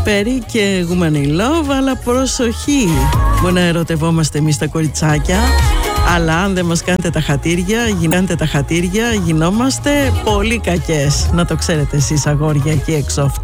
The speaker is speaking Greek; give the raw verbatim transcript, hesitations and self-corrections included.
Περί και Woman in Love, αλλά προσοχή, μπορεί να ερωτευόμαστε εμείς τα κοριτσάκια, αλλά αν δεν μας κάνετε τα χατήρια, γινάνετε τα χατήρια, γινόμαστε πολύ κακές. Να το ξέρετε εσείς αγόρια εκεί έξω.